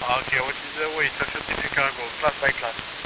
Okay, what is the weight of your tipping cargo, class by class?